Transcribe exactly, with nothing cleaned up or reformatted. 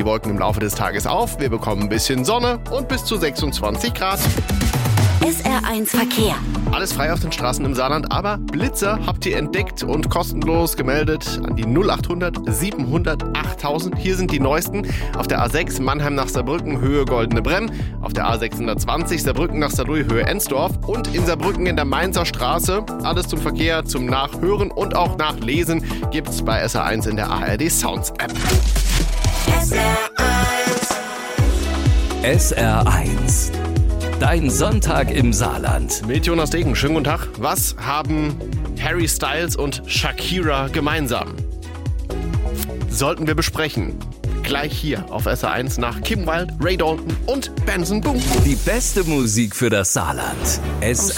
Wolken im Laufe des Tages auf. Wir bekommen ein bisschen Sonne und bis zu sechsundzwanzig Grad. S R eins Verkehr. Alles frei auf den Straßen im Saarland, aber Blitzer habt ihr entdeckt und kostenlos gemeldet an die null achthundert siebenhundert achttausend. Hier sind die neuesten. Auf der A sechs Mannheim nach Saarbrücken, Höhe Goldene Bremm. Auf der A sechshundertzwanzig Saarbrücken nach Saarlouis, Höhe Ensdorf. Und in Saarbrücken in der Mainzer Straße. Alles zum Verkehr, zum Nachhören und auch Nachlesen gibt's bei S R eins in der A R D Sounds App. S R eins. S R eins. Dein Sonntag im Saarland. Mit Jonas Degen, schönen guten Tag. Was haben Harry Styles und Shakira gemeinsam? Sollten wir besprechen. Gleich hier auf S R eins nach Kim Wilde, Ray Dalton und Benson Boone. Die beste Musik für das Saarland. S